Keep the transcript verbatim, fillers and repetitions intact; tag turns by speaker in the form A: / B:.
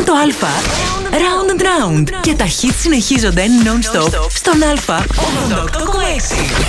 A: Στο Α, Round and Round. Και τα hits συνεχίζονται non-stop στον Α ογδόντα οκτώ κόμμα έξι.